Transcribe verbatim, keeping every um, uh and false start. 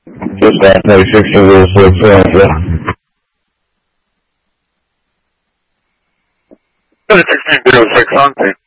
Just that ninety-six zero six, yeah. sixteen zero six, on scene.